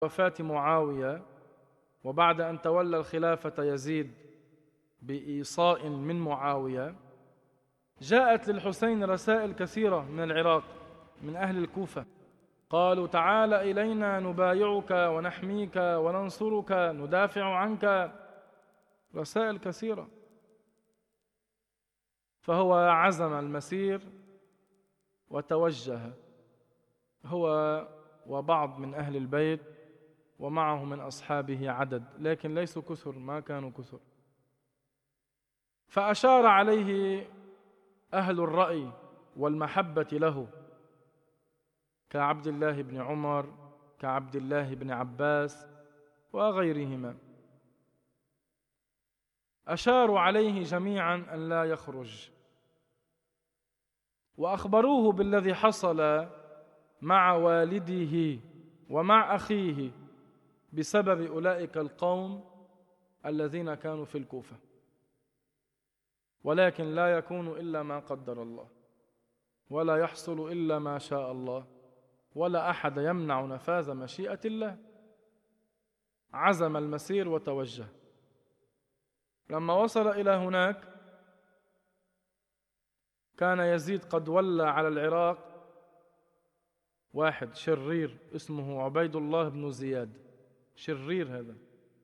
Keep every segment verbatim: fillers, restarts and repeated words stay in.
وفاة معاوية وبعد أن تولى الخلافة يزيد بإيصاء من معاوية، جاءت للحسين رسائل كثيرة من العراق من أهل الكوفة، قالوا تعال إلينا نبايعك ونحميك وننصرك ندافع عنك، رسائل كثيرة. فهو عزم المسير وتوجه هو وبعض من أهل البيت ومعه من أصحابه عدد، لكن ليسوا كثر، ما كانوا كثر. فأشار عليه أهل الرأي والمحبة له كعبد الله بن عمر، كعبد الله بن عباس وغيرهما، أشاروا عليه جميعا أن لا يخرج، وأخبروه بالذي حصل مع والده ومع أخيه بسبب أولئك القوم الذين كانوا في الكوفة، ولكن لا يكون إلا ما قدر الله، ولا يحصل إلا ما شاء الله، ولا أحد يمنع نفاذ مشيئة الله. عزم المسير وتوجه. لما وصل إلى هناك كان يزيد قد ولى على العراق واحد شرير اسمه عبيد الله بن زياد، شرير هذا.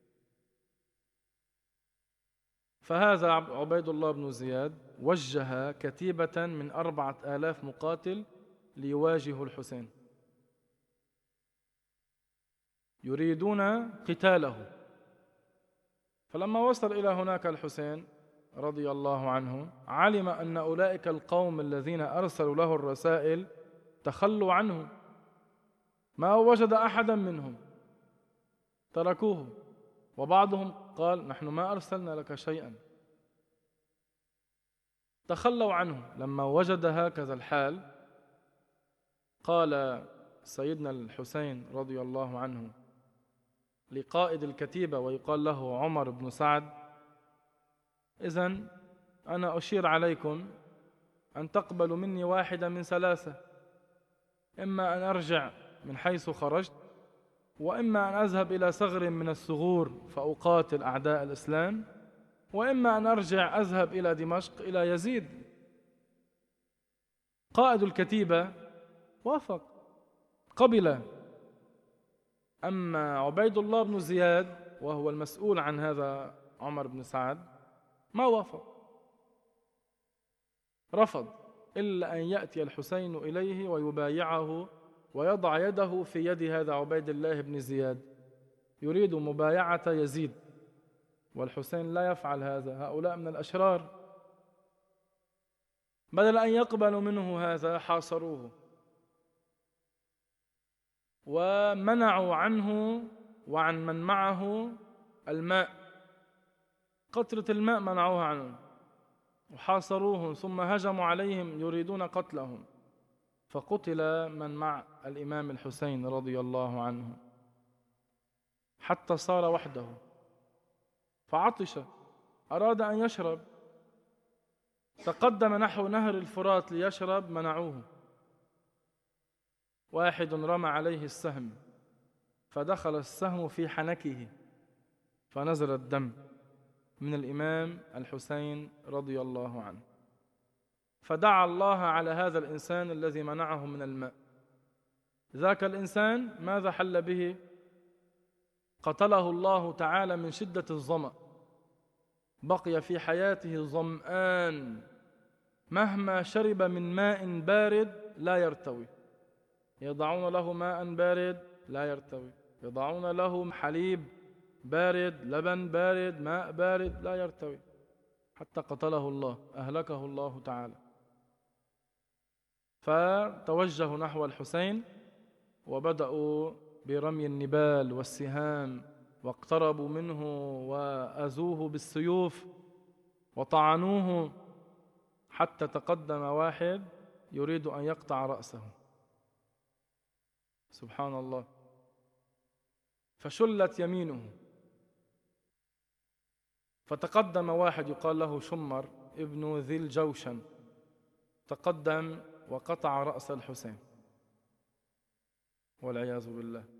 فهذا عبيد الله بن زياد وجه كتيبة من أربعة آلاف مقاتل ليواجهوا الحسين، يريدون قتاله. فلما وصل إلى هناك الحسين رضي الله عنه علم أن أولئك القوم الذين أرسلوا له الرسائل تخلوا عنه، ما وجد أحدا منهم، تركوه، وبعضهم قال نحن ما أرسلنا لك شيئا، تخلوا عنه. لما وجد هكذا الحال قال سيدنا الحسين رضي الله عنه لقائد الكتيبة ويقال له عمر بن سعد: إذن أنا أشير عليكم أن تقبلوا مني واحدة من ثلاثة، إما أن أرجع من حيث خرجت، وإما أن أذهب إلى ثغر من الثغور فأقاتل أعداء الإسلام، وإما أن أرجع أذهب إلى دمشق إلى يزيد. قائد الكتيبة وافق، قبل. أما عبيد الله بن زياد وهو المسؤول عن هذا عمر بن سعد ما وافق، رفض، إلا أن يأتي الحسين إليه ويبايعه ويضع يده في يد هذا عبيد الله بن زياد، يريد مبايعة يزيد، والحسين لا يفعل هذا، هؤلاء من الأشرار. بدل أن يقبلوا منه هذا حاصروه ومنعوا عنه وعن من معه الماء، قطرة الماء منعوها عنه وحاصروهم، ثم هجموا عليهم يريدون قتلهم، فقتل من مع الإمام الحسين رضي الله عنه حتى صار وحده، فعطش أراد أن يشرب، تقدم نحو نهر الفرات ليشرب، منعوه. واحد رمى عليه السهم فدخل السهم في حنكه فنزل الدم من الإمام الحسين رضي الله عنه، فدعا الله على هذا الإنسان الذي منعه من الماء. ذاك الإنسان ماذا حل به؟ قتله الله تعالى من شدة الظمأ، بقي في حياته ظمآن، مهما شرب من ماء بارد لا يرتوي، يضعون له ماء بارد لا يرتوي، يضعون له حليب بارد، لبن بارد، ماء بارد، لا يرتوي، حتى قتله الله، أهلكه الله تعالى. فتوجهوا نحو الحسين وبدأوا برمي النبال والسهام، واقتربوا منه وأذوه بالسيوف وطعنوه، حتى تقدم واحد يريد أن يقطع رأسه، سبحان الله، فشلت يمينه، فتقدم واحد يقال له شمر ابن ذي الجوشن، تقدم وقطع رأس الحسين والعياذ بالله.